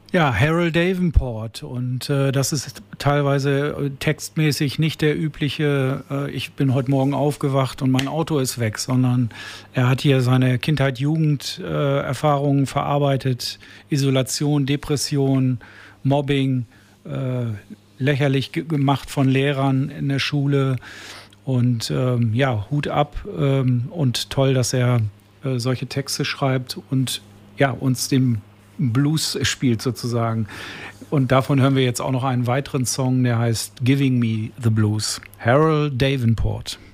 Ja, Harold Davenport und das ist teilweise textmäßig nicht der übliche, ich bin heute Morgen aufgewacht und mein Auto ist weg, sondern er hat hier seine Kindheit, Jugend Erfahrungen verarbeitet, Isolation, Depression, Mobbing, lächerlich gemacht von Lehrern in der Schule und ja, Hut ab und toll, dass er solche Texte schreibt und ja, uns den Blues spielt sozusagen. Und davon hören wir jetzt auch noch einen weiteren Song, der heißt Giving Me the Blues. Harold Davenport.